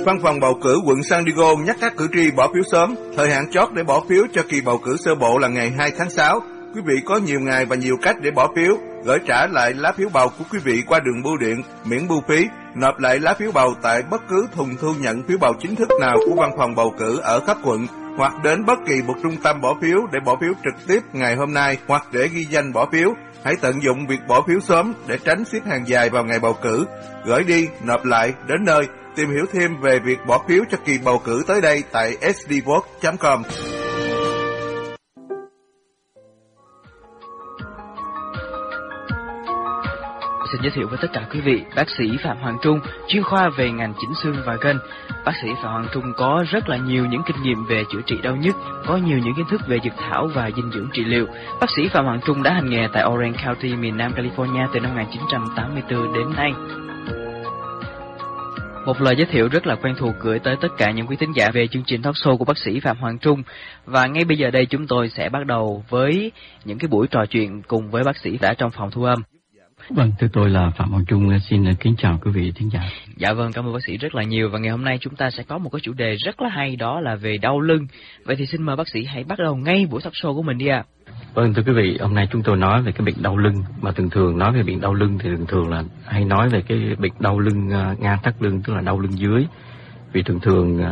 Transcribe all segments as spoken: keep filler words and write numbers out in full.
Văn phòng bầu cử quận San Diego nhắc các cử tri bỏ phiếu sớm. Thời hạn chót để bỏ phiếu cho kỳ bầu cử sơ bộ là ngày hai tháng sáu. Quý vị có nhiều ngày và nhiều cách để bỏ phiếu. Gửi trả lại lá phiếu bầu của quý vị qua đường bưu điện miễn bưu phí. Nộp lại lá phiếu bầu tại bất cứ thùng thu nhận phiếu bầu chính thức nào của văn phòng bầu cử ở khắp quận, hoặc đến bất kỳ một trung tâm bỏ phiếu để bỏ phiếu trực tiếp ngày hôm nay, hoặc để ghi danh bỏ phiếu. Hãy tận dụng việc bỏ phiếu sớm để tránh xếp hàng dài vào ngày bầu cử. Gửi đi, nộp lại, đến nơi. Tìm hiểu thêm về việc bỏ phiếu cho kỳ bầu cử tới đây tại s d vote chấm com. Xin giới thiệu với tất cả quý vị, bác sĩ Phạm Hoàng Trung, chuyên khoa về ngành chỉnh xương và gân. Bác sĩ Phạm Hoàng Trung có rất là nhiều những kinh nghiệm về chữa trị đau nhức, có nhiều những kiến thức về dược thảo và dinh dưỡng trị liệu. Bác sĩ Phạm Hoàng Trung đã hành nghề tại Orange County, miền Nam California từ năm một nghìn chín trăm tám mươi tư đến nay. Một lời giới thiệu rất là quen thuộc gửi tới tất cả những quý thính giả về chương trình talk show của bác sĩ Phạm Hoàng Trung. Và ngay bây giờ đây chúng tôi sẽ bắt đầu với những cái buổi trò chuyện cùng với bác sĩ đã trong phòng thu âm. Vâng, thưa tôi là Phạm Hoàng Trung, xin kính chào quý vị thính giả. Dạ vâng, cảm ơn bác sĩ rất là nhiều. Và ngày hôm nay chúng ta sẽ có một cái chủ đề rất là hay, đó là về đau lưng. Vậy thì xin mời bác sĩ hãy bắt đầu ngay buổi talk show của mình đi ạ. À. Vâng, thưa quý vị, hôm nay chúng tôi nói về cái bệnh đau lưng. Mà thường thường nói về bệnh đau lưng thì thường thường là hay nói về cái bệnh đau lưng uh, ngang thắt lưng, tức là đau lưng dưới. Vì thường thường uh,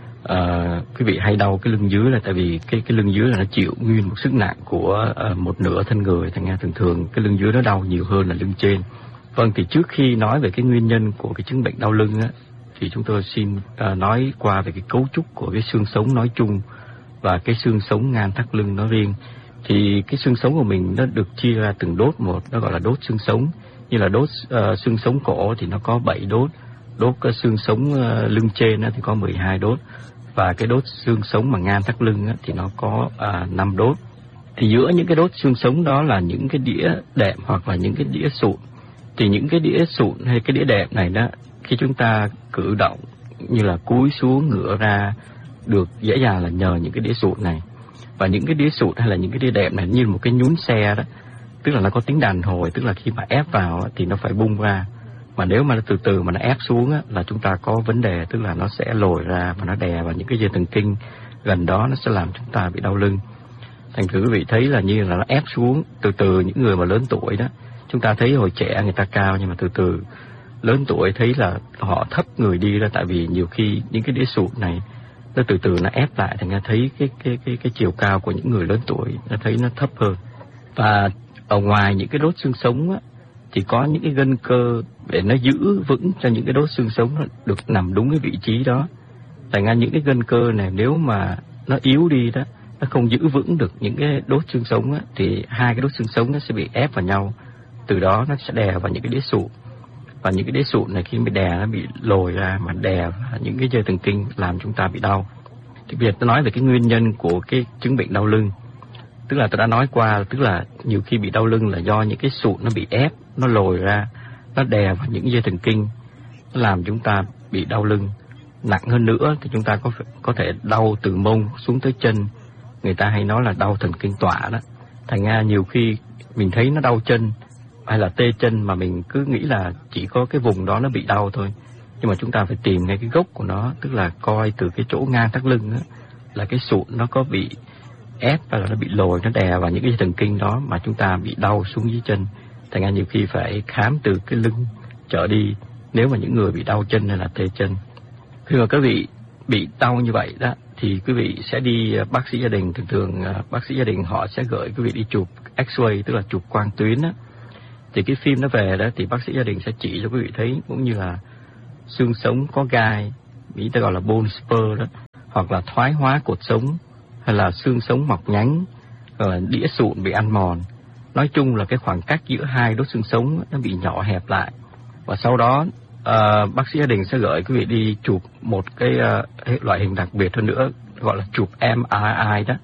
uh, quý vị hay đau cái lưng dưới là tại vì cái cái lưng dưới là nó chịu nguyên một sức nặng của uh, một nửa thân người, thành ra thường thường cái lưng dưới nó đau nhiều hơn là lưng trên. Vâng, thì trước khi nói về cái nguyên nhân của cái chứng bệnh đau lưng á, thì chúng tôi xin uh, nói qua về cái cấu trúc của cái xương sống nói chung và cái xương sống ngang thắt lưng nói riêng. Thì cái xương sống của mình nó được chia ra từng đốt một, nó gọi là đốt xương sống. Như là đốt uh, xương sống cổ thì nó có bảy đốt, đốt cái xương sống uh, lưng trên thì có mười hai đốt, và cái đốt xương sống mà ngang thắt lưng thì nó có uh, năm đốt. Thì giữa những cái đốt xương sống đó là những cái đĩa đệm hoặc là những cái đĩa sụn. Thì những cái đĩa sụn hay cái đĩa đệm này đó, khi chúng ta cử động như là cúi xuống ngửa ra được dễ dàng là nhờ những cái đĩa sụn này. Và những cái đĩa sụn hay là những cái đĩa đệm này như một cái nhún xe đó, tức là nó có tính đàn hồi, tức là khi mà ép vào thì nó phải bung ra. Mà nếu mà nó từ từ mà nó ép xuống á, là chúng ta có vấn đề, tức là nó sẽ lồi ra và nó đè vào những cái dây thần kinh gần đó, nó sẽ làm chúng ta bị đau lưng. Thành thử quý vị thấy là như là nó ép xuống từ từ. Những người mà lớn tuổi đó, chúng ta thấy hồi trẻ người ta cao, nhưng mà từ từ lớn tuổi thấy là họ thấp người đi ra, tại vì nhiều khi những cái đĩa sụn này nó từ từ nó ép lại, thành ra thấy cái cái cái cái chiều cao của những người lớn tuổi nó thấy nó thấp hơn. Và ở ngoài những cái đốt xương sống á, thì có những cái gân cơ để nó giữ vững cho những cái đốt xương sống nó được nằm đúng cái vị trí đó. Thành ra những cái gân cơ này nếu mà nó yếu đi đó, nó không giữ vững được những cái đốt xương sống á, thì hai cái đốt xương sống nó sẽ bị ép vào nhau, từ đó nó sẽ đè vào những cái đĩa sụn. Và những cái đĩa sụn này khi bị đè nó bị lồi ra, mà đè vào những cái dây thần kinh làm chúng ta bị đau. Thì bây giờ tôi nói về cái nguyên nhân của cái chứng bệnh đau lưng. Tức là tôi đã nói qua, tức là nhiều khi bị đau lưng là do những cái sụn nó bị ép, nó lồi ra, nó đè vào những dây thần kinh, nó làm chúng ta bị đau lưng. Nặng hơn nữa thì chúng ta có có thể đau từ mông xuống tới chân. Người ta hay nói là đau thần kinh tọa đó. Thành ra nhiều khi mình thấy nó đau chân hay là tê chân mà mình cứ nghĩ là chỉ có cái vùng đó nó bị đau thôi. Nhưng mà chúng ta phải tìm ngay cái gốc của nó, tức là coi từ cái chỗ ngang thắt lưng đó, là cái sụn nó có bị ép hay là nó bị lồi, nó đè vào những cái thần kinh đó mà chúng ta bị đau xuống dưới chân. Thành ra nhiều khi phải khám từ cái lưng trở đi nếu mà những người bị đau chân hay là tê chân. Khi mà quý vị bị đau như vậy đó thì quý vị sẽ đi bác sĩ gia đình. Thường thường bác sĩ gia đình họ sẽ gửi quý vị đi chụp X-ray, tức là chụp quang tuyến đó. Thì cái phim nó về đó thì bác sĩ gia đình sẽ chỉ cho quý vị thấy cũng như là xương sống có gai, Mỹ ta gọi là bone spur đó, hoặc là thoái hóa cột sống, hay là xương sống mọc nhánh, hoặc là đĩa sụn bị ăn mòn. Nói chung là cái khoảng cách giữa hai đốt xương sống nó bị nhỏ hẹp lại. Và sau đó uh, bác sĩ gia đình sẽ gửi quý vị đi chụp một cái uh, loại hình đặc biệt hơn nữa, gọi là chụp em rờ i đó.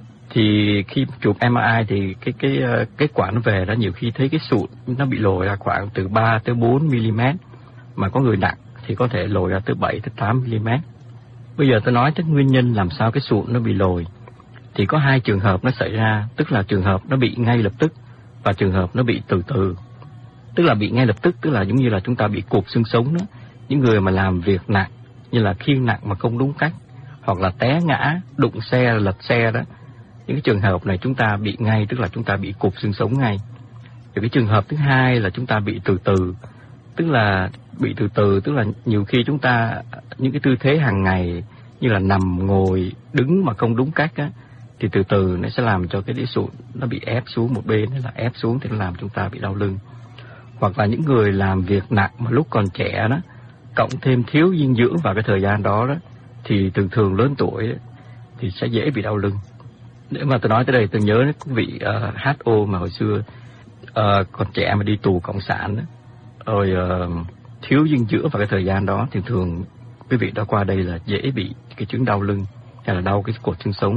Thì khi chụp em rờ i thì cái cái uh, kết quả nó về đó, nhiều khi thấy cái sụn nó bị lồi ra khoảng từ ba tới bốn mi-li-mét, mà có người nặng thì có thể lồi ra từ bảy tới tám mi-li-mét. Bây giờ tôi nói tới nguyên nhân làm sao cái sụn nó bị lồi. Thì có hai trường hợp nó xảy ra, tức là trường hợp nó bị ngay lập tức và trường hợp nó bị từ từ. Tức là bị ngay lập tức, tức là giống như là chúng ta bị cụt xương sống đó. Những người mà làm việc nặng, như là khiêng nặng mà không đúng cách, hoặc là té ngã, đụng xe, lật xe đó. Những cái trường hợp này chúng ta bị ngay, tức là chúng ta bị cụt xương sống ngay. Rồi cái trường hợp thứ hai là chúng ta bị từ từ, tức là bị từ từ, tức là nhiều khi chúng ta những cái tư thế hàng ngày như là nằm, ngồi, đứng mà không đúng cách á, thì từ từ nó sẽ làm cho cái đĩa sụn nó bị ép xuống một bên, là ép xuống thì nó làm chúng ta bị đau lưng. Hoặc là những người làm việc nặng mà lúc còn trẻ đó, cộng thêm thiếu dinh dưỡng vào cái thời gian đó đó, thì thường thường lớn tuổi ấy, thì sẽ dễ bị đau lưng. Nếu mà tôi nói tới đây, tôi nhớ quý vị uh, hát ô mà hồi xưa uh, còn trẻ mà đi tù cộng sản đó, rồi uh, thiếu dinh dưỡng vào cái thời gian đó thì thường quý vị đã qua đây là dễ bị cái chứng đau lưng hay là đau cái cột xương sống.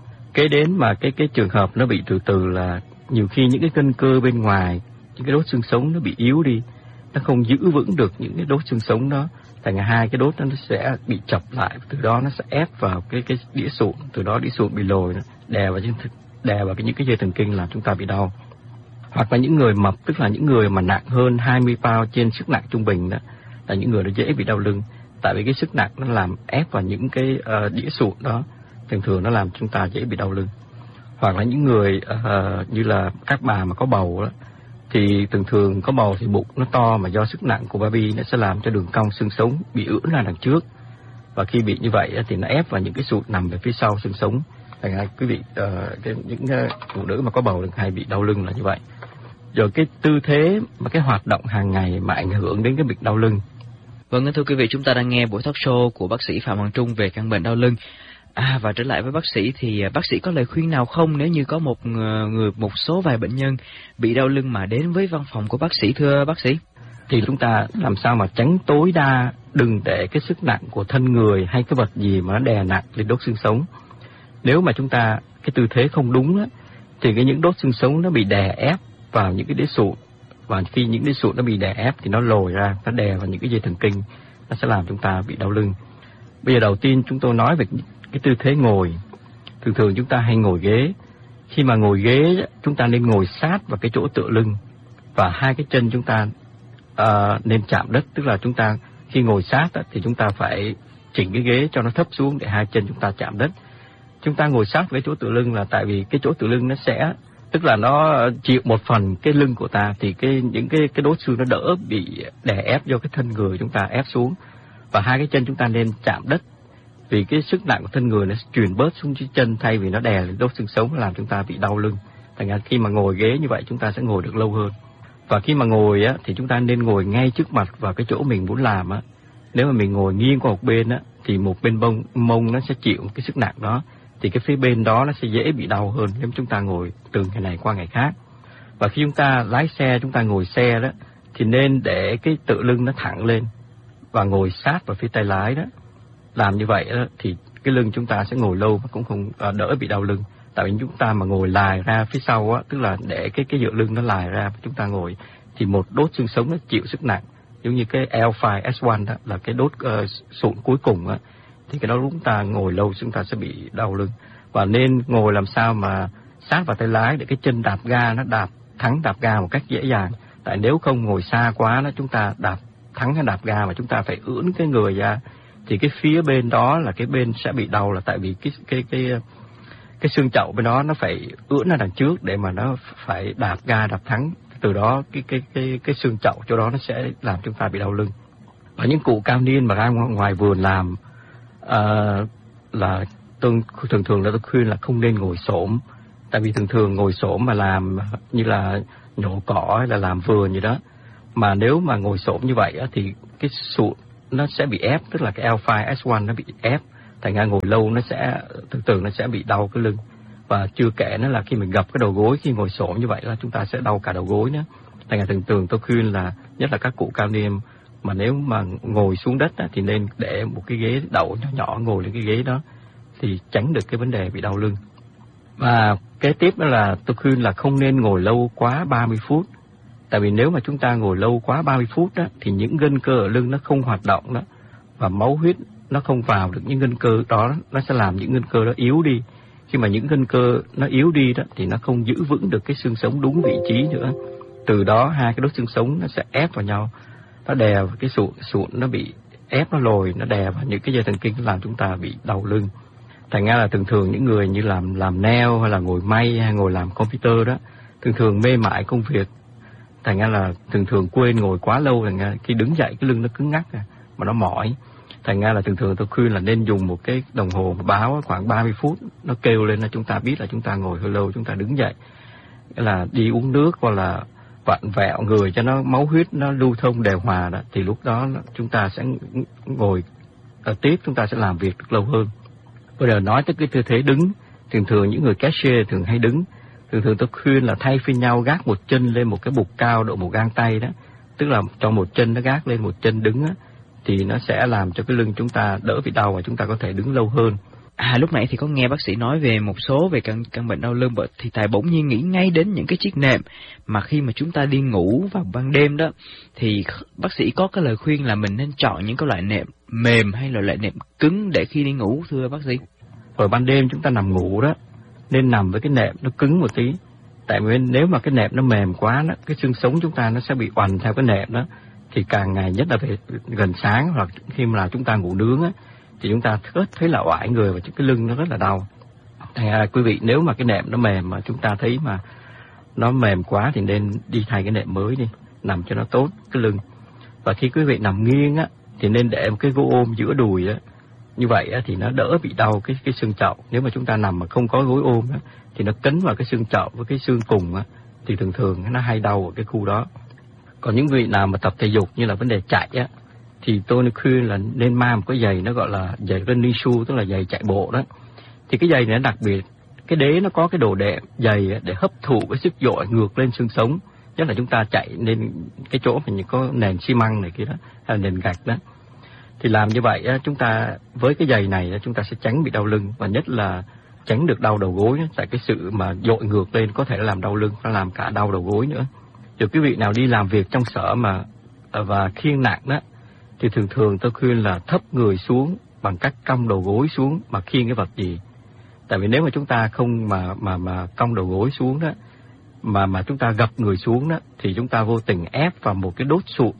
Kế đến mà cái cái trường hợp nó bị từ từ là nhiều khi những cái gân cơ bên ngoài, những cái đốt xương sống nó bị yếu đi, nó không giữ vững được những cái đốt xương sống đó, thành ra hai cái đốt đó nó sẽ bị chập lại, từ đó nó sẽ ép vào cái cái đĩa sụn, từ đó đĩa sụn bị lồi, đè vào đè vào cái những cái dây thần kinh làm chúng ta bị đau. Hoặc là những người mập, tức là những người mà nặng hơn hai mươi pound trên sức nặng trung bình đó, là những người đó dễ bị đau lưng, tại vì cái sức nặng nó làm ép vào những cái uh, đĩa sụn đó, thường thường nó làm chúng ta dễ bị đau lưng. Hoặc là những người uh, như là các bà mà có bầu đó, thì thường thường có bầu thì bụng nó to, mà do sức nặng của baby nó sẽ làm cho đường cong xương sống bị ưỡn ra đằng trước, và khi bị như vậy thì nó ép vào những cái sụn nằm về phía sau xương sống. Thành ra quý vị uh, cái, những uh, phụ nữ mà có bầu được hay bị đau lưng là như vậy. Rồi cái tư thế mà cái hoạt động hàng ngày mà ảnh hưởng đến cái bệnh đau lưng. Vâng, thưa quý vị, chúng ta đang nghe buổi talk show của bác sĩ Phạm Hoàng Trung về căn bệnh đau lưng. À, và trở lại với bác sĩ thì bác sĩ có lời khuyên nào không nếu như có một người một số vài bệnh nhân bị đau lưng mà đến với văn phòng của bác sĩ, thưa bác sĩ? Thì chúng ta làm sao mà tránh tối đa, đừng để cái sức nặng của thân người hay cái vật gì mà nó đè nặng lên đốt xương sống. Nếu mà chúng ta cái tư thế không đúng á, thì cái những đốt xương sống nó bị đè ép vào những cái đĩa sụn, và khi những đĩa sụn nó bị đè ép thì nó lồi ra, nó đè vào những cái dây thần kinh, nó sẽ làm chúng ta bị đau lưng. Bây giờ đầu tiên chúng tôi nói về cái tư thế ngồi. Thường thường chúng ta hay ngồi ghế. Khi mà ngồi ghế, chúng ta nên ngồi sát vào cái chỗ tựa lưng, và hai cái chân chúng ta uh, nên chạm đất. Tức là chúng ta khi ngồi sát á, thì chúng ta phải chỉnh cái ghế cho nó thấp xuống để hai chân chúng ta chạm đất. Chúng ta ngồi sát với chỗ tựa lưng là tại vì cái chỗ tựa lưng nó sẽ, tức là nó chịu một phần cái lưng của ta, thì cái những cái cái đốt xương nó đỡ bị đè ép do cái thân người chúng ta ép xuống. Và hai cái chân chúng ta nên chạm đất, vì cái sức nặng của thân người nó truyền bớt xuống dưới chân thay vì nó đè lên đốt xương sống, làm chúng ta bị đau lưng. Thành ra khi mà ngồi ghế như vậy chúng ta sẽ ngồi được lâu hơn. Và khi mà ngồi á thì chúng ta nên ngồi ngay trước mặt vào cái chỗ mình muốn làm á. Nếu mà mình ngồi nghiêng qua một bên á thì một bên bông mông nó sẽ chịu cái sức nặng đó, thì cái phía bên đó nó sẽ dễ bị đau hơn nếu chúng ta ngồi từ ngày này qua ngày khác. Và khi chúng ta lái xe, chúng ta ngồi xe đó thì nên để cái tựa lưng nó thẳng lên và ngồi sát vào phía tay lái đó. Làm như vậy đó, thì cái lưng chúng ta sẽ ngồi lâu mà cũng không à, đỡ bị đau lưng. Tại vì chúng ta mà ngồi lài ra phía sau á, tức là để cái cái dựa lưng nó lài ra, chúng ta ngồi thì một đốt xương sống nó chịu sức nặng, giống như cái L năm S một đó, là cái đốt uh, sụn cuối cùng á, thì cái đó chúng ta ngồi lâu chúng ta sẽ bị đau lưng. Và nên ngồi làm sao mà sát vào tay lái để cái chân đạp ga nó đạp thắng đạp ga một cách dễ dàng. Tại nếu không ngồi xa quá nó chúng ta đạp thắng cái đạp ga mà chúng ta phải ưỡn cái người ra, thì cái phía bên đó là cái bên sẽ bị đau, là tại vì cái cái cái cái xương chậu bên đó nó phải ưỡn ra đằng trước để mà nó phải đạp ga đạp thắng, từ đó cái cái cái cái xương chậu chỗ đó nó sẽ làm chúng ta bị đau lưng. Và những cụ cao niên mà ra ngoài vườn làm uh, là tôi thường thường là tôi khuyên là không nên ngồi xổm, tại vì thường thường ngồi xổm mà làm như là nhổ cỏ hay là làm vườn gì đó, mà nếu mà ngồi xổm như vậy á, thì cái sụn nó sẽ bị ép, tức là cái L năm S một nó bị ép, thành ra ngồi lâu nó sẽ từ từ nó sẽ bị đau cái lưng. Và chưa kể nữa là khi mình gập cái đầu gối khi ngồi xổm như vậy là chúng ta sẽ đau cả đầu gối nữa. Thành ra thường thường tôi khuyên là nhất là các cụ cao niên mà nếu mà ngồi xuống đất á, thì nên để một cái ghế đậu nhỏ nhỏ ngồi lên cái ghế đó thì tránh được cái vấn đề bị đau lưng. Và kế tiếp đó là tôi khuyên là không nên ngồi lâu quá ba mươi phút. Tại vì nếu mà chúng ta ngồi lâu quá ba mươi phút đó, thì những gân cơ ở lưng nó không hoạt động đó, và máu huyết nó không vào được những gân cơ đó, nó sẽ làm những gân cơ đó yếu đi. Khi mà những gân cơ nó yếu đi đó thì nó không giữ vững được cái xương sống đúng vị trí nữa. Từ đó hai cái đốt xương sống nó sẽ ép vào nhau, nó đè vào cái sụn, sụn nó bị ép nó lồi, nó đè vào những cái dây thần kinh làm chúng ta bị đau lưng. Thành ra là thường thường những người như làm làm nail hay là ngồi may hay ngồi làm computer đó, thường thường mê mải công việc, thành ra là thường thường quên ngồi quá lâu, thành ra khi đứng dậy cái lưng nó cứng ngắc mà nó mỏi. Thành ra là thường thường tôi khuyên là nên dùng một cái đồng hồ báo khoảng ba mươi phút, nó kêu lên là chúng ta biết là chúng ta ngồi hơi lâu, chúng ta đứng dậy, nghĩa là đi uống nước hoặc là vặn vẹo người cho nó máu huyết nó lưu thông đều hòa đó, thì lúc đó chúng ta sẽ ngồi ở tiếp, chúng ta sẽ làm việc được lâu hơn. Bây giờ nói tới cái tư thế đứng, thường thường những người cashier thường hay đứng, thường thường tôi khuyên là thay phiên nhau gác một chân lên một cái bục cao độ một gang tay đó, tức là cho một chân nó gác lên một chân đứng á, thì nó sẽ làm cho cái lưng chúng ta đỡ bị đau và chúng ta có thể đứng lâu hơn. À, lúc nãy thì có nghe bác sĩ nói về một số về căn căn bệnh đau lưng, thì Tài bỗng nhiên nghĩ ngay đến những cái chiếc nệm mà khi mà chúng ta đi ngủ vào ban đêm đó, thì bác sĩ có cái lời khuyên là mình nên chọn những cái loại nệm mềm hay là loại nệm cứng để khi đi ngủ, thưa bác sĩ? Rồi ban đêm chúng ta nằm ngủ đó, nên nằm với cái nệm nó cứng một tí. Tại vì nếu mà cái nệm nó mềm quá đó, cái xương sống chúng ta nó sẽ bị oằn theo cái nệm đó, thì càng ngày nhất là về gần sáng hoặc khi mà chúng ta ngủ nướng á, thì chúng ta thấy là oải người và cái lưng nó rất là đau. Thành ra quý vị, nếu mà cái nệm nó mềm mà chúng ta thấy mà nó mềm quá thì nên đi thay cái nệm mới đi, nằm cho nó tốt cái lưng. Và khi quý vị nằm nghiêng á, thì nên để một cái gối ôm giữa đùi á, như vậy á, thì nó đỡ bị đau cái cái xương chậu. Nếu mà chúng ta nằm mà không có gối ôm á, thì nó cấn vào cái xương chậu với cái xương cùng á, thì thường thường nó hay đau ở cái khu đó. Còn những vị nào mà tập thể dục như là vấn đề chạy á, thì tôi khuyên là nên mang một cái giày nó gọi là giày running shoe, tức là giày chạy bộ đó. Thì cái giày này nó đặc biệt, cái đế nó có cái đồ đệm giày để hấp thụ cái sức dội ngược lên xương sống, nhất là chúng ta chạy lên cái chỗ mà có nền xi măng này kia đó, hay là nền gạch đó. Thì làm như vậy á, chúng ta với cái giày này chúng ta sẽ tránh bị đau lưng, và nhất là tránh được đau đầu gối. Tại cái sự mà dội ngược lên có thể làm đau lưng, nó làm cả đau đầu gối nữa. Rồi quý vị nào đi làm việc trong sở mà và khiêng nặng đó, thì thường thường tôi khuyên là thấp người xuống bằng cách cong đầu gối xuống mà khiêng cái vật gì. Tại vì nếu mà chúng ta không mà mà mà cong đầu gối xuống đó, mà mà chúng ta gập người xuống đó, thì chúng ta vô tình ép vào một cái đốt sụn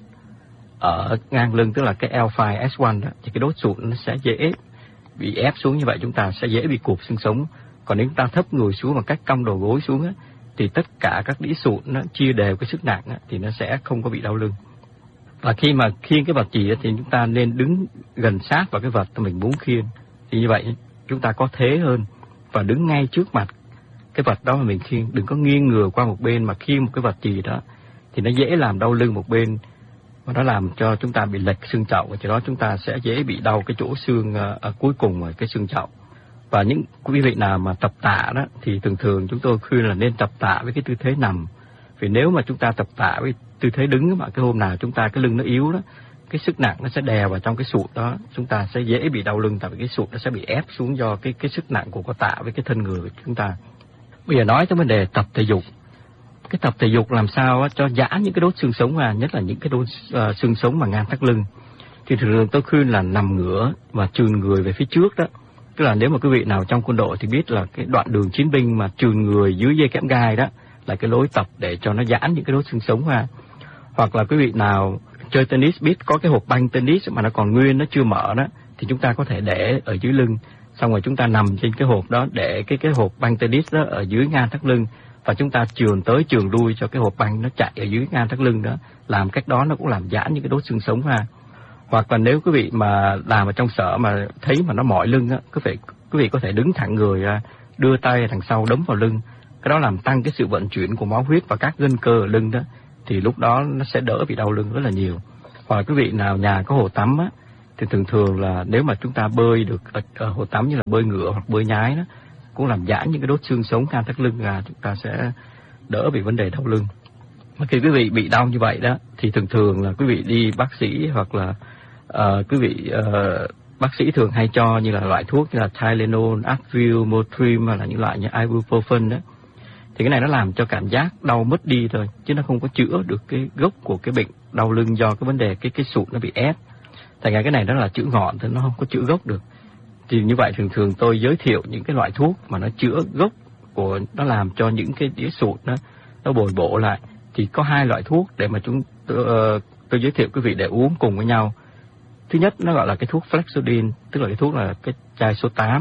ở ngang lưng, tức là cái L năm S một đó, thì cái đốt sụn nó sẽ dễ bị ép xuống, như vậy chúng ta sẽ dễ bị cụp xương sống. Còn nếu chúng ta thấp người xuống bằng cách cong đầu gối xuống á, thì tất cả các đĩ sụn nó chia đều cái sức nặng á, thì nó sẽ không có bị đau lưng. Và khi mà khiêng cái vật gì thì chúng ta nên đứng gần sát vào cái vật mình muốn khiêng, thì như vậy chúng ta có thế hơn, và đứng ngay trước mặt cái vật đó mà mình khiêng, đừng có nghiêng người qua một bên mà khiêng một cái vật gì đó, thì nó dễ làm đau lưng một bên và nó làm cho chúng ta bị lệch xương chậu, và từ đó chúng ta sẽ dễ bị đau cái chỗ xương ở cuối cùng ở cái xương chậu. Và những quý vị nào mà tập tạ đó thì thường thường chúng tôi khuyên là nên tập tạ với cái tư thế nằm. Vì nếu mà chúng ta tập tạ với tư thế đứng mà cái hôm nào chúng ta cái lưng nó yếu đó, cái sức nặng nó sẽ đè vào trong cái sụn đó, chúng ta sẽ dễ bị đau lưng, tại vì cái sụn nó sẽ bị ép xuống do cái cái sức nặng của cái tạ với cái thân người của chúng ta. Bây giờ nói tới vấn đề tập thể dục. Cái tập thể dục làm sao á, cho giãn những cái đốt xương sống ra, nhất là những cái đốt uh, xương sống mà ngang thắt lưng. Thì thường thường tôi khuyên là nằm ngửa và chườn người về phía trước đó. Tức là nếu mà quý vị nào trong quân đội thì biết là cái đoạn đường chiến binh mà chườn người dưới dây kẽm gai đó là cái lối tập để cho nó giãn những cái đốt xương sống ra. Hoặc là quý vị nào chơi tennis biết có cái hộp banh tennis mà nó còn nguyên, nó chưa mở đó, thì chúng ta có thể để ở dưới lưng, xong rồi chúng ta nằm trên cái hộp đó, để cái cái hộp banh tennis đó ở dưới ngang thắt lưng, và chúng ta chườn tới chườn lui cho cái hộp banh nó chạy ở dưới ngang thắt lưng đó. Làm cách đó nó cũng làm giãn những cái đốt xương sống ra. Hoặc là nếu quý vị mà làm ở trong sở mà thấy mà nó mỏi lưng á, quý vị quý vị có thể đứng thẳng người ra, đưa tay đằng sau đấm vào lưng. Cái đó làm tăng cái sự vận chuyển của máu huyết và các gân cơ ở lưng đó, thì lúc đó nó sẽ đỡ bị đau lưng rất là nhiều. Hoặc là quý vị nào nhà có hồ tắm á, thì thường thường là nếu mà chúng ta bơi được ở, ở hồ tắm như là bơi ngửa hoặc bơi nhái đó, cũng làm giãn những cái đốt xương sống ngang thắt lưng ra, chúng ta sẽ đỡ bị vấn đề đau lưng. Mà khi quý vị bị đau như vậy đó, thì thường thường là quý vị đi bác sĩ hoặc là uh, quý vị uh, bác sĩ thường hay cho như là loại thuốc như là Tylenol, Advil, Motrin, hoặc là những loại như Ibuprofen đó. Thì cái này nó làm cho cảm giác đau mất đi thôi, chứ nó không có chữa được cái gốc của cái bệnh đau lưng do cái vấn đề cái cái sụn nó bị ép. Thành ra cái này nó là chữa ngọn thôi, nó không có chữa gốc được. Thì như vậy thường thường tôi giới thiệu những cái loại thuốc mà nó chữa gốc của, nó làm cho những cái đĩa sụn nó nó bồi bổ lại. Thì có hai loại thuốc để mà chúng tôi, uh, tôi giới thiệu quý vị để uống cùng với nhau. Thứ nhất nó gọi là cái thuốc Flexodin, tức là cái thuốc là cái chai số tám.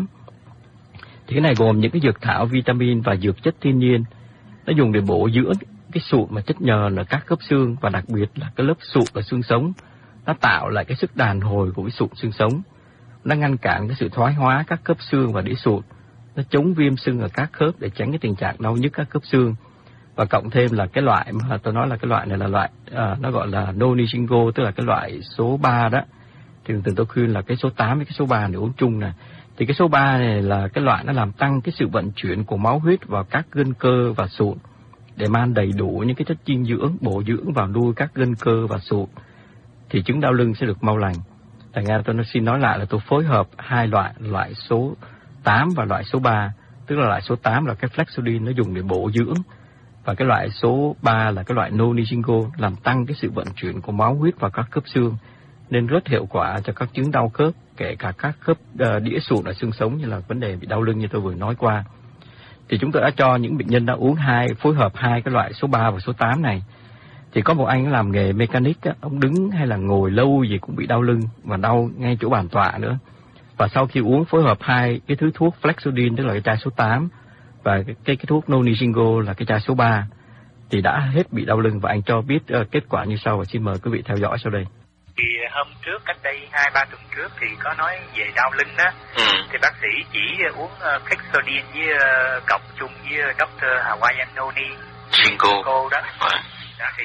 Thì cái này gồm những cái dược thảo, vitamin và dược chất thiên nhiên. Nó dùng để bổ dưỡng cái sụn và chất nhờn ở các khớp xương, và đặc biệt là cái lớp sụn ở xương sống. Nó tạo lại cái sức đàn hồi của cái sụn xương sống. Nó ngăn cản cái sự thoái hóa các khớp xương và đĩa sụn. Nó chống viêm sưng ở các khớp để tránh cái tình trạng đau nhức các khớp xương. Và cộng thêm là cái loại mà tôi nói là cái loại này là loại à, nó gọi là Nonishingo, tức là cái loại số ba đó. Thì thường tôi khuyên là cái số tám với cái số ba để uống chung nè. Thì cái số ba này là cái loại nó làm tăng cái sự vận chuyển của máu huyết vào các gân cơ và sụn để mang đầy đủ những cái chất dinh dưỡng bổ dưỡng vào nuôi các gân cơ và sụn, thì chứng đau lưng sẽ được mau lành. Thành ra tôi xin nói lại là tôi phối hợp hai loại, loại số tám và loại số ba. Tức là loại số tám là cái Flexodin nó dùng để bổ dưỡng, và cái loại số ba là cái loại Nonishingo làm tăng cái sự vận chuyển của máu huyết vào các khớp xương, nên rất hiệu quả cho các chứng đau khớp, kể cả các khớp uh, đĩa sụn ở xương sống như là vấn đề bị đau lưng như tôi vừa nói qua. Thì chúng tôi đã cho những bệnh nhân đã uống hai phối hợp hai cái loại số ba và số tám này. Thì có một anh làm nghề mechanic á, ông đứng hay là ngồi lâu gì cũng bị đau lưng và đau ngay chỗ bàn tọa nữa. Và sau khi uống phối hợp hai cái thứ thuốc Flexodin, tức là cái chai số tám, và cái cái, cái thuốc Nonishingo là cái chai số ba, thì đã hết bị đau lưng, và anh cho biết uh, kết quả như sau, và xin mời quý vị theo dõi sau đây. Thì hôm trước, cách đây hai ba tuần trước thì có nói về đau lưng đó, ừ. thì bác sĩ chỉ uống uh, Flexodin với uh, cộng chung với doctor Hawaiian Nonishingo đó. Ừ. Đó thì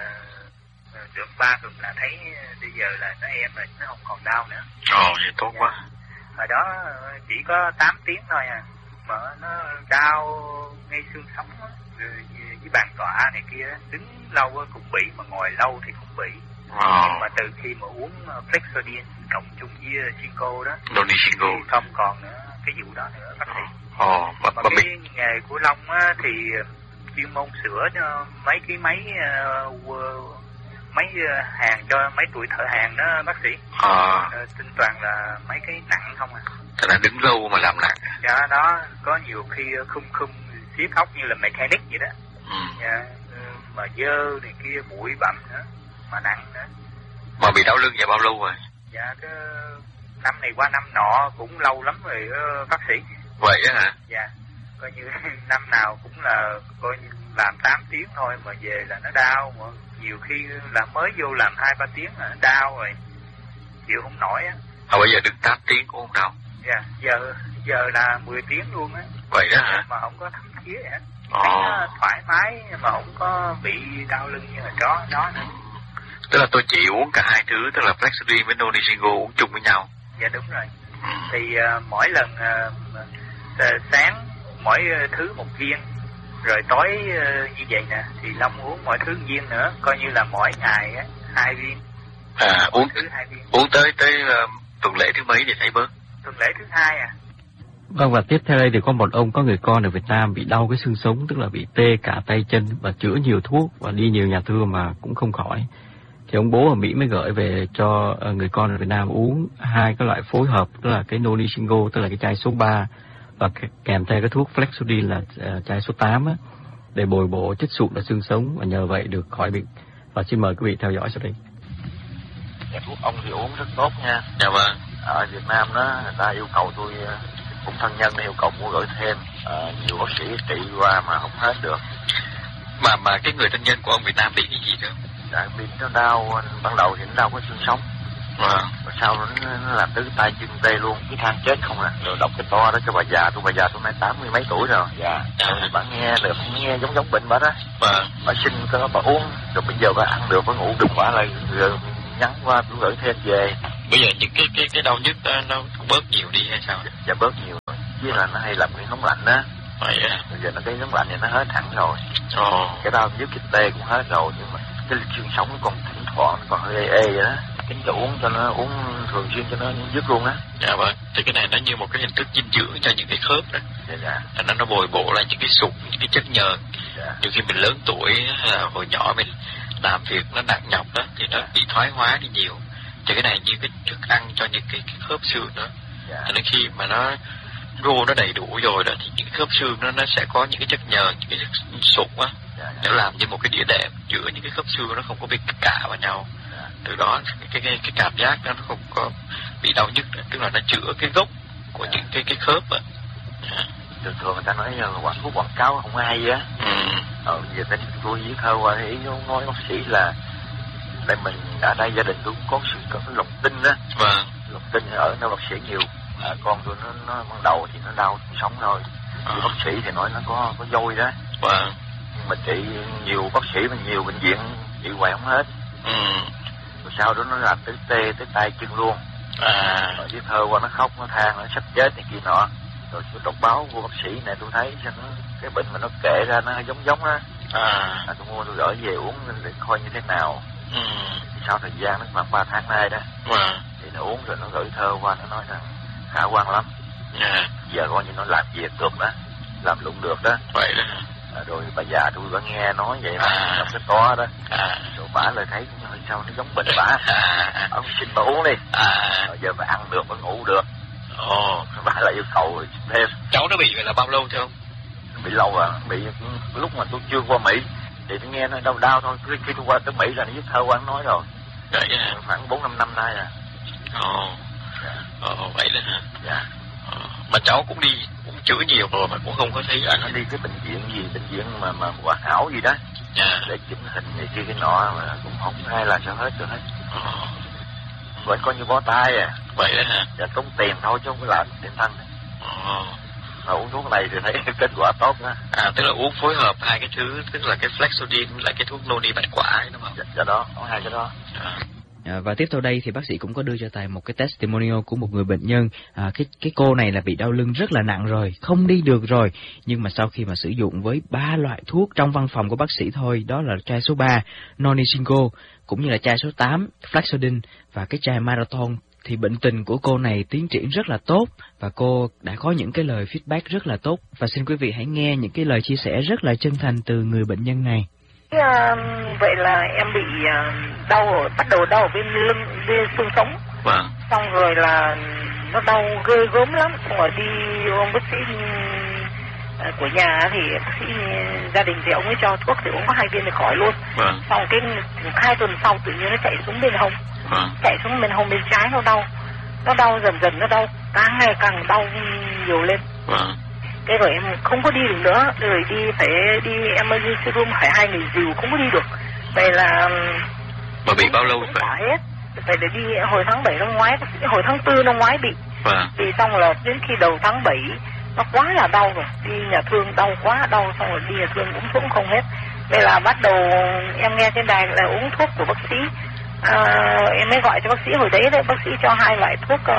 uh, được ba tuần là thấy bây giờ là nó em rồi, nó không còn đau nữa. Ồ, vậy tốt quá. Hồi đó chỉ có tám tiếng thôi à, mà nó đau ngay xương sống đó, với bàn tọa này kia, đứng lâu cũng bị, mà ngồi lâu thì cũng bị. Wow. Nhưng mà từ khi mà uống Flexodin cộng chung với Shingo đó, Nonishingo thì không còn nữa cái vụ đó nữa bác sĩ. Ồ, mà, mà mà cái mình... nghề của Long á, thì chuyên môn sửa cho mấy cái máy uh, máy hàng cho mấy tuổi thợ hàng đó bác sĩ. À. Uh, tinh toàn là mấy cái nặng không à. Thật là đứng lâu mà làm nặng. Dạ đó, có nhiều khi khum khum xiết ốc như là mechanic vậy đó. Ừ. Dạ, mà dơ này kia, bụi bặm nữa, mà nặng nữa. Mà bị đau lưng vậy bao lâu rồi? Dạ, cái năm này qua năm nọ cũng lâu lắm rồi uh, bác sĩ. Vậy á hả? Dạ, coi như năm nào cũng là coi như làm tám tiếng thôi mà về là nó đau, mà nhiều khi là mới vô làm hai ba tiếng là nó đau rồi, chịu không nổi á. À, bây giờ đứng tám tiếng cũng không đau? Dạ, giờ giờ là mười tiếng luôn á. Vậy đó hả? Mà không có thấm thía hả? Ồ. Nó thoải mái mà không có bị đau lưng như là đó đó nữa. Tức là tôi chỉ uống cả hai thứ, tức là Flexodin với Nonishingo uống chung với nhau. Dạ đúng rồi. Ừ. Thì uh, mỗi lần uh, sáng mỗi uh, thứ một viên, rồi tối uh, như vậy nè thì Long uống mỗi thứ một viên nữa, coi như là mỗi ngày á hai viên. À, uống thứ hai viên. Uống tới tới uh, tuần lễ thứ mấy thì thấy bớt? Tuần lễ thứ hai à. Vâng, và tiếp theo đây thì có một ông có người con ở Việt Nam bị đau cái xương sống, tức là bị tê cả tay chân và chữa nhiều thuốc và đi nhiều nhà thương mà cũng không khỏi. Thì ông bố ở Mỹ mới gửi về cho người con ở Việt Nam uống hai cái loại phối hợp, tức là cái Nonishingo, tức là cái chai số ba, và kèm theo cái thuốc Flexodin là uh, chai số tám á, để bồi bổ chất sụn ở xương sống, và nhờ vậy được khỏi bệnh. Và xin mời quý vị theo dõi sau đây. Dạ, thuốc ông thì uống rất tốt nha. Dạ vâng. Ở Việt Nam đó người ta yêu cầu tôi, cũng thân nhân yêu cầu mua gửi thêm, à, nhiều bác sĩ trị qua mà không hết được. Mà mà cái người thân nhân của ông Việt Nam bị cái gì được? Dạ, bị nó đau, ban đầu thì nó đau cái xương sống. À. Rồi sau nó, nó làm tới tay chân tê luôn, cái than chết không à. Rồi đọc cái to đó cho bà già, tôi bà già tôi nay tám mươi mấy tuổi rồi. Dạ. À. Rồi bà nghe được, nghe giống giống bệnh bà đó. À. Bà xin cho bà uống, rồi bây giờ bà ăn được, bà ngủ đừng bà lại rồi nhắn qua tôi gửi thêm về. Bây giờ những cái cái cái đau nhức đó, nó bớt nhiều đi hay sao? Dạ bớt nhiều rồi. Với là nó hay làm cái nóng lạnh á. Vậy á. Bây giờ nó cái nóng lạnh này nó hết hẳn rồi. Ồ. Cái đau nhức cái tê cũng hết rồi, nhưng mà cái xương sống nó còn thỉnh thoảng nó còn hơi ê ê vậy đó. Kính cho uống cho nó uống thường xuyên cho nó dứt luôn á. Dạ vâng. Thì cái này nó như một cái hình thức dinh dưỡng cho những cái khớp đó. Dạ dạ. Nó nó bồi bổ lại những cái sụn, những cái chất nhờn. Dạ. Nhiều khi mình lớn tuổi hay là hồi nhỏ mình làm việc nó nặng nhọc đó thì nó bị thoái hóa đi nhiều. Thì cái này như cái thức ăn cho những cái, cái khớp xương đó. Dạ. Thì khi mà nó rô nó đầy đủ rồi đó thì những cái khớp xương nó nó sẽ có những cái chất nhờn, những cái chất sụn á, dạ, dạ. để làm như một cái đĩa đệm giữa những cái khớp xương nó không có bị cả vào nhau. Dạ. từ đó cái cái cái cảm giác đó nó không có bị đau nhức nữa. Tức là nó chữa cái gốc của yeah. những cái cái khớp á. Yeah. Thường thường người ta nói quảng thuốc quảng cáo không ai á. Ừ. Ờ, giờ ta tôi với thơ qua thì nói bác sĩ là tại mình ở đây gia đình tôi cũng có sự có lòng tin á. Vâng. Lòng tin ở nơi bác sĩ nhiều. À, con tôi nó nó ban đầu thì nó đau sống thôi. À. Bác sĩ thì nói nó có có dôi đó. Vâng. Nhưng mà trị nhiều bác sĩ mà nhiều bệnh viện trị hoài không hết. Ừ. Rồi sau đó nó làm tới tê tới tay chân luôn. À. Rồi với thơ qua nó khóc nó than nó sắp chết này kia nọ. Rồi tôi đọc báo của bác sĩ này tôi thấy sao nó cái bệnh mà nó kể ra nó giống giống á. À. À, tôi mua tôi gửi về uống để coi như thế nào. Ừ. Thì sau thời gian nó khoảng ba tháng nay đó. Vâng. Thì nó uống rồi nó gửi thơ qua nó nói rằng khả quan lắm. À. Giờ coi như nó làm việc được đó, làm lụng được đó. Vậy đó. À, rồi bà già tôi có nghe nói vậy mà à. trong cái to đó. À. Rồi bà lại thấy hơi sao nó giống bệnh bà. À. Ông xin bà uống đi. À. Rồi giờ bà ăn được, bà ngủ được. Ồ. Bà lại yêu cầu thêm. Cháu nó bị vậy là bao lâu thưa ông? Bị lâu à, bị lúc mà tôi chưa qua Mỹ thì tôi nghe nó đau đau thôi. Khi, khi tôi qua tới Mỹ là nó giúp thơ qua nói rồi. Vậy à. Khoảng bốn năm năm nay à. Ồ. Dạ. Ồ, vậy đó hả? Dạ. Ồ. Mà cháu cũng đi cũng chữa nhiều rồi mà cũng không có thấy ảnh. Nó đi cái bệnh viện gì, bệnh viện mà mà hoàn hảo gì đó. Dạ. Để chỉnh hình này kia cái nọ mà cũng không ai là sao hết được hết. Ồ. Vẫn coi như bó tay à. Vậy đó hả? Dạ tốn tiền thôi chứ không có làm tiền thân. Ồ. Mà uống thuốc này thì thấy kết quả tốt đó. À, tức là uống phối hợp hai cái thứ, tức là cái Flexodin với lại cái thuốc noni bạch quả ấy đúng không? Dạ, dạ đó, có hai cái đó. À. À, và tiếp theo đây thì bác sĩ cũng có đưa cho Tài một cái testimonial của một người bệnh nhân. À, cái cái cô này là bị đau lưng rất là nặng rồi, không đi được rồi, nhưng mà sau khi mà sử dụng với ba loại thuốc trong văn phòng của bác sĩ thôi, đó là chai số ba Nonisingo, cũng như là chai số tám Flexodin và cái chai Marathon, thì bệnh tình của cô này tiến triển rất là tốt và cô đã có những cái lời feedback rất là tốt. Và xin quý vị hãy nghe những cái lời chia sẻ rất là chân thành từ người bệnh nhân này. À, vậy là em bị uh, đau ở, bắt đầu đau ở bên lưng, bên xương sống. Vâng. Xong rồi là nó đau ghê gớm lắm. Xong rồi đi ông bác sĩ uh, của nhà thì bác sĩ gia đình thì ông ấy cho thuốc thì uống có hai viên thì khỏi luôn. Vâng. Xong cái hai tuần sau tự nhiên nó chạy xuống bên hông. Vâng. Chạy xuống bên hông bên trái nó đau. Nó đau dần dần nó đau, càng ngày càng đau nhiều lên. Vâng. Thế rồi em không có đi được nữa, rồi đi phải đi emergency room, phải hai người dìu không có đi được. Vậy là mà bị bao lâu vậy? Hết. Phải để đi hồi tháng bảy năm ngoái, hồi tháng tư năm ngoái bị. Vâng. Thì xong là đến khi đầu tháng bảy nó quá là đau rồi, đi nhà thương đau quá đau, xong rồi đi nhà thương uống thuốc không hết. Vậy là bắt đầu em nghe trên đài là uống thuốc của bác sĩ. À, em mới gọi cho bác sĩ hồi đấy đấy, bác sĩ cho hai loại thuốc uh,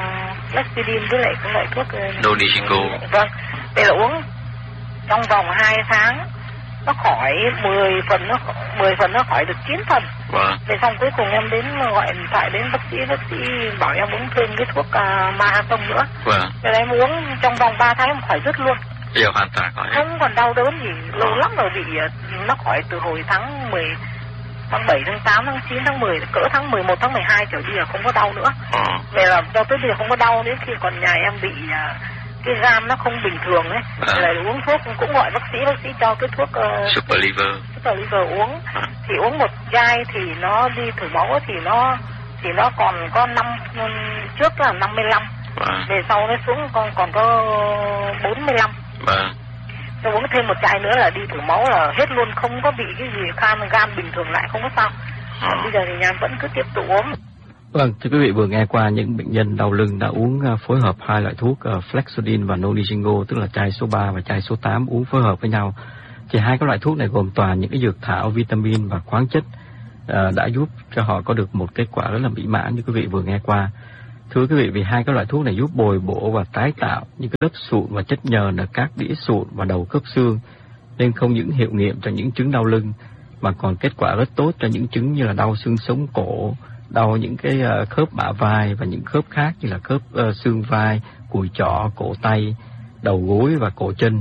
Flexodin với lại cái loại thuốc uh, Nonisingo. Vâng, đây là uống trong vòng hai tháng nó khỏi mười phần, nó mười phần nó khỏi được chín phần. Vâng. Thế xong cuối cùng em đến gọi điện thoại đến bác sĩ, bác sĩ bảo em uống thêm cái thuốc uh, Marathon nữa. Vâng. Thế em uống trong vòng ba tháng em khỏi dứt luôn. Giờ hoàn toàn khỏi. Không còn đau đớn gì, lâu lắm rồi bị nó khỏi từ hồi tháng mười, tháng bảy, tháng tám, tháng chín, tháng mười, cỡ tháng mười một, tháng mười hai trở đi là không có đau nữa. Ừ. Vậy là do tới bây giờ không có đau, đến khi còn nhà em bị uh, cái gan nó không bình thường ấy. À. Là uống thuốc cũng gọi bác sĩ, bác sĩ cho cái thuốc uh, Super Liver. Super Liver uống. À. Thì uống một chai thì nó đi thử máu thì nó thì nó còn có năm, trước là năm mươi lăm. À. Về sau nó xuống còn còn có bốn mươi lăm. À. Tôi uống thêm một chai nữa là đi thử máu là hết luôn, không có bị cái gì, khan gan bình thường lại không có sao. À. Bây giờ thì nhà vẫn cứ tiếp tục uống. Vâng, thưa quý vị vừa nghe qua những bệnh nhân đau lưng đã uống uh, phối hợp hai loại thuốc uh, Flexodin và Nonisingo, tức là chai số ba và chai số tám uống phối hợp với nhau. Thì hai cái loại thuốc này gồm toàn những cái dược thảo, vitamin và khoáng chất uh, đã giúp cho họ có được một kết quả rất là mỹ mãn như quý vị vừa nghe qua. Thưa quý vị, vì hai cái loại thuốc này giúp bồi bổ và tái tạo những cái lớp sụn và chất nhờn ở các đĩa sụn và đầu khớp xương, nên không những hiệu nghiệm cho những chứng đau lưng mà còn kết quả rất tốt cho những chứng như là đau xương sống cổ, đau những cái uh, khớp bả vai và những khớp khác như là khớp uh, xương vai, cùi chỏ, cổ tay, đầu gối và cổ chân.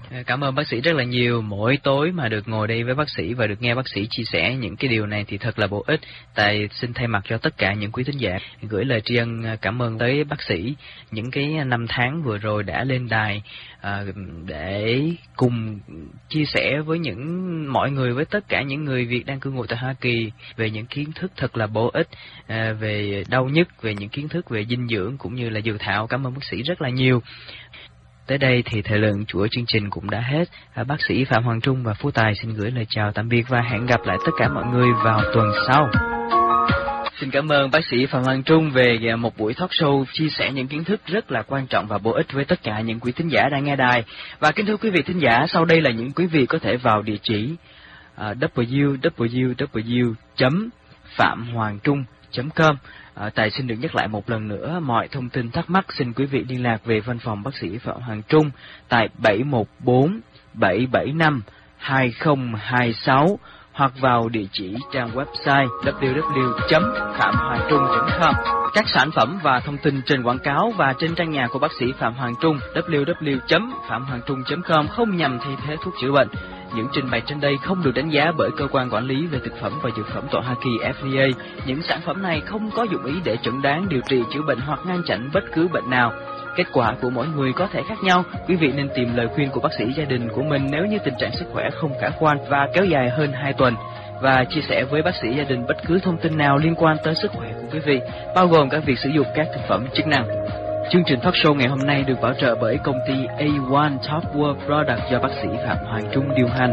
Cảm ơn bác sĩ rất là nhiều. Mỗi tối mà được ngồi đây với bác sĩ và được nghe bác sĩ chia sẻ những cái điều này thì thật là bổ ích. Tại xin thay mặt cho tất cả những quý thính giả gửi lời tri ân cảm ơn tới bác sĩ những cái năm tháng vừa rồi đã lên đài à, để cùng chia sẻ với những mọi người, với tất cả những người Việt đang cư ngụ tại Hoa Kỳ về những kiến thức thật là bổ ích à, về đau nhức, về những kiến thức về dinh dưỡng cũng như là dược thảo. Cảm ơn bác sĩ rất là nhiều. Tới đây thì thời lượng của chương trình cũng đã hết. À, bác sĩ Phạm Hoàng Trung và Phú Tài xin gửi lời chào tạm biệt và hẹn gặp lại tất cả mọi người vào tuần sau. Xin cảm ơn bác sĩ Phạm Hoàng Trung về một buổi talk show chia sẻ những kiến thức rất là quan trọng và bổ ích với tất cả những quý thính giả đang nghe đài. Và kính thưa quý vị thính giả, sau đây là những quý vị có thể vào địa chỉ uh, w w w chấm phạm hoàng trung chấm com. À, Tài xin được nhắc lại một lần nữa, mọi thông tin thắc mắc xin quý vị liên lạc về văn phòng bác sĩ Phạm Hoàng Trung tại bảy một bốn bảy bảy năm hai không hai sáu hoặc vào địa chỉ trang website w w w chấm phạm hoàng trung chấm com. Các sản phẩm và thông tin trên quảng cáo và trên trang nhà của bác sĩ Phạm Hoàng Trung w w w chấm phạm hoàng trung chấm com không nhằm thay thế thuốc chữa bệnh. Những trình bày trên đây không được đánh giá bởi cơ quan quản lý về thực phẩm và dược phẩm tại Hoa Kỳ F D A. Những sản phẩm này không có dụng ý để chẩn đoán, điều trị, chữa bệnh hoặc ngăn chặn bất cứ bệnh nào. Kết quả của mỗi người có thể khác nhau. Quý vị nên tìm lời khuyên của bác sĩ gia đình của mình nếu như tình trạng sức khỏe không khả quan và kéo dài hơn hai tuần. Và chia sẻ với bác sĩ gia đình bất cứ thông tin nào liên quan tới sức khỏe của quý vị, bao gồm cả việc sử dụng các thực phẩm chức năng. Chương trình talk show ngày hôm nay được bảo trợ bởi công ty A một Top World Product do bác sĩ Phạm Hoàng Trung điều hành.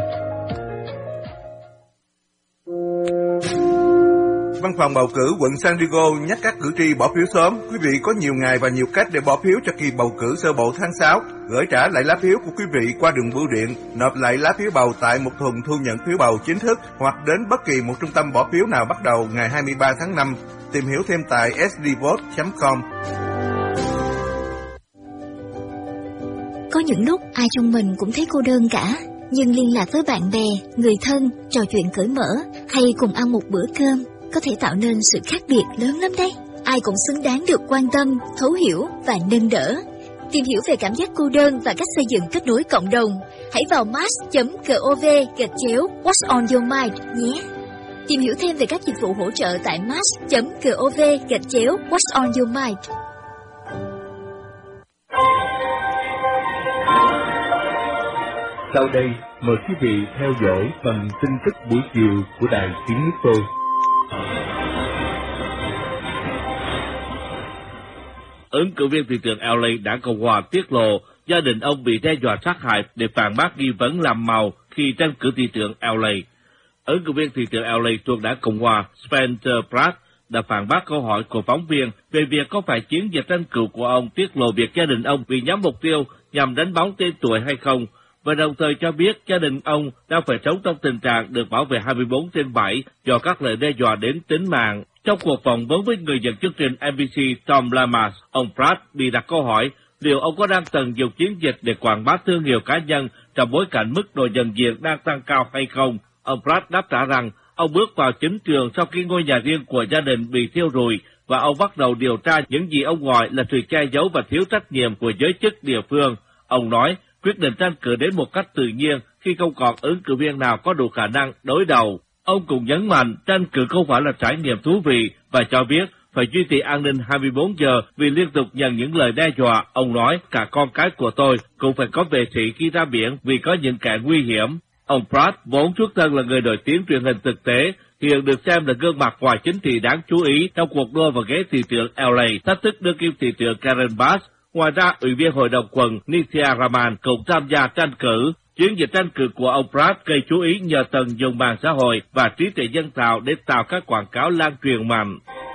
Văn phòng bầu cử quận San Diego nhắc các cử tri bỏ phiếu sớm. Quý vị có nhiều ngày và nhiều cách để bỏ phiếu cho kỳ bầu cử sơ bộ tháng sáu. Gửi trả lại lá phiếu của quý vị qua đường bưu điện, nộp lại lá phiếu bầu tại một thùng thu nhận phiếu bầu chính thức hoặc đến bất kỳ một trung tâm bỏ phiếu nào bắt đầu ngày hai mươi ba tháng năm. Tìm hiểu thêm tại s d vote chấm com. Có những lúc ai trong mình cũng thấy cô đơn cả, nhưng liên lạc với bạn bè, người thân, trò chuyện cởi mở hay cùng ăn một bữa cơm có thể tạo nên sự khác biệt lớn lắm đấy. Ai cũng xứng đáng được quan tâm, thấu hiểu và nâng đỡ. Tìm hiểu về cảm giác cô đơn và cách xây dựng kết nối cộng đồng, hãy vào mass chấm gov gạch chéo What's on your mind nhé. Tìm hiểu thêm về các dịch vụ hỗ trợ tại mass chấm gov gạch chéo What's on your mind. Sau đây, mời quý vị theo dõi phần tin tức buổi chiều của Đài Tiếng Nước Tôi. Ứng cử viên thị trường L A đảng Cộng hòa tiết lộ gia đình ông bị đe dọa sát hại để phản bác nghi vấn làm màu khi tranh cử thị trường L A. Ứng cử viên thị trường L A thuộc đảng Cộng hòa Spencer Pratt đã phản bác câu hỏi của phóng viên về việc có phải chiến dịch tranh cử của ông tiết lộ việc gia đình ông bị nhắm mục tiêu nhằm đánh bóng tên tuổi hay không, và đồng thời cho biết gia đình ông đang phải sống trong tình trạng được bảo vệ hai mươi bốn trên bảy do các lời đe dọa đến tính mạng. Trong cuộc phỏng vấn với người dẫn chương trình N B C Tom Lamas, ông Pratt bị đặt câu hỏi liệu ông có đang tận dụng chiến dịch để quảng bá thương hiệu cá nhân trong bối cảnh mức độ nhận diện đang tăng cao hay không. Ông Pratt đáp trả rằng ông bước vào chính trường sau khi ngôi nhà riêng của gia đình bị thiêu rụi và ông bắt đầu điều tra những gì ông gọi là sự che giấu và thiếu trách nhiệm của giới chức địa phương. Ông nói quyết định tranh cử đến một cách tự nhiên khi không còn ứng cử viên nào có đủ khả năng đối đầu. Ông cũng nhấn mạnh tranh cử không phải là trải nghiệm thú vị và cho biết phải duy trì an ninh hai mươi bốn giờ vì liên tục nhận những lời đe dọa. Ông nói cả con cái của tôi cũng phải có vệ sĩ khi ra biển vì có những kẻ nguy hiểm. Ông Pratt vốn xuất thân là người nổi tiếng truyền hình thực tế, hiện được xem là gương mặt ngoài chính trị đáng chú ý trong cuộc đua vào ghế thị trưởng L A, thách thức đương kim thị trưởng Karen Bass. Ngoài ra, Ủy viên Hội đồng quận Nithya Raman cũng tham gia tranh cử. Chiến dịch tranh cử của ông Pratt gây chú ý nhờ tận dụng mạng xã hội và trí tuệ nhân tạo để tạo các quảng cáo lan truyền mạnh.